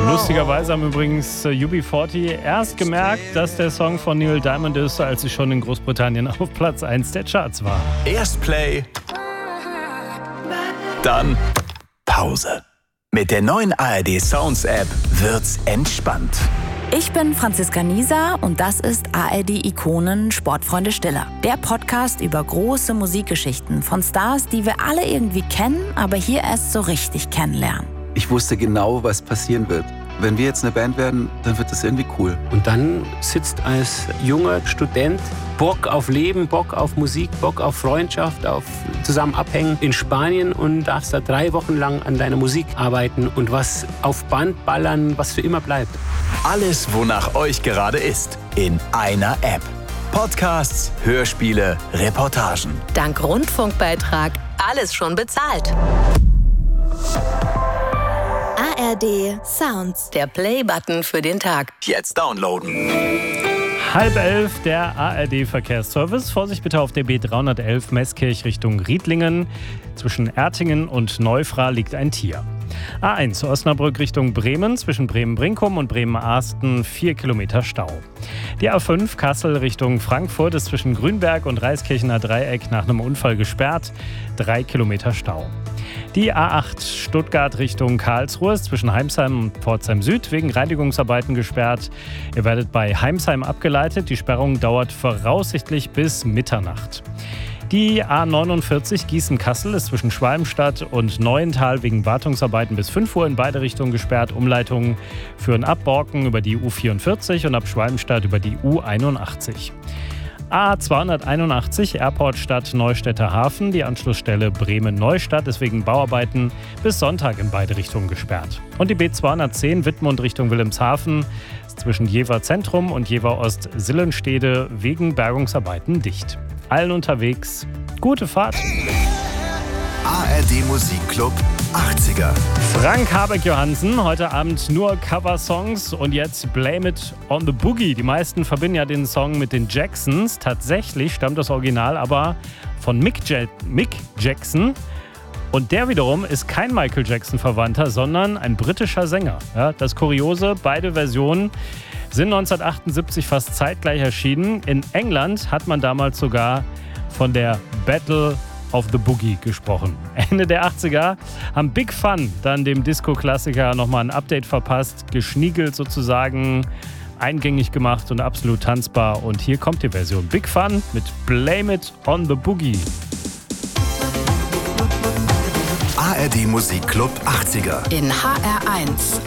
Lustigerweise haben übrigens UB40 erst gemerkt, dass der Song von Neil Diamond ist, als sie schon in Großbritannien auf Platz 1 der Charts war. Erst Play, dann Pause. Mit der neuen ARD Sounds App wird's entspannt. Ich bin Franziska Nieser und das ist ARD Ikonen Sportfreunde Stiller. Der Podcast über große Musikgeschichten von Stars, die wir alle irgendwie kennen, aber hier erst so richtig kennenlernen. Ich wusste genau, was passieren wird. Wenn wir jetzt eine Band werden, dann wird das irgendwie cool. Und dann sitzt als junger Student Bock auf Leben, Bock auf Musik, Bock auf Freundschaft, auf zusammen abhängen in Spanien und darfst da 3 Wochen lang an deiner Musik arbeiten und was auf Band ballern, was für immer bleibt. Alles, wonach euch gerade ist, in einer App. Podcasts, Hörspiele, Reportagen. Dank Rundfunkbeitrag alles schon bezahlt. ARD Sounds, der Play-Button für den Tag. Jetzt downloaden. 10:30, der ARD-Verkehrsservice. Vorsicht bitte auf der B311 Meßkirch Richtung Riedlingen. Zwischen Ertingen und Neufra liegt ein Tier. A1 Osnabrück Richtung Bremen, zwischen Bremen-Brinkum und Bremen-Arsten 4 Kilometer Stau. Die A5 Kassel Richtung Frankfurt ist zwischen Grünberg und Reiskirchener Dreieck nach einem Unfall gesperrt, 3 Kilometer Stau. Die A8 Stuttgart Richtung Karlsruhe ist zwischen Heimsheim und Pforzheim Süd wegen Reinigungsarbeiten gesperrt. Ihr werdet bei Heimsheim abgeleitet. Die Sperrung dauert voraussichtlich bis Mitternacht. Die A49 Gießen-Kassel ist zwischen Schwalmstadt und Neuental wegen Wartungsarbeiten bis 5 Uhr in beide Richtungen gesperrt. Umleitungen führen ab Borken über die U44 und ab Schwalmstadt über die U81. A281 Airport Stadt Neustädter Hafen. Die Anschlussstelle Bremen-Neustadt ist wegen Bauarbeiten bis Sonntag in beide Richtungen gesperrt. Und die B210 Wittmund Richtung Wilhelmshaven ist zwischen Jever Zentrum und Jever Ost-Sillenstede wegen Bergungsarbeiten dicht. Allen unterwegs, gute Fahrt. ARD Musikclub 80er. Frank Habeck-Johansen, heute Abend nur Cover-Songs und jetzt Blame It on the Boogie. Die meisten verbinden ja den Song mit den Jacksons. Tatsächlich stammt das Original aber von Mick Jackson. Und der wiederum ist kein Michael Jackson-Verwandter, sondern ein britischer Sänger. Ja, das Kuriose, beide Versionen sind 1978 fast zeitgleich erschienen. In England hat man damals sogar von der Battle of the Boogie gesprochen. Ende der 80er haben Big Fun dann dem Disco-Klassiker nochmal ein Update verpasst, geschniegelt sozusagen, eingängig gemacht und absolut tanzbar. Und hier kommt die Version Big Fun mit Blame It on the Boogie. ARD Musikclub 80er. In HR1.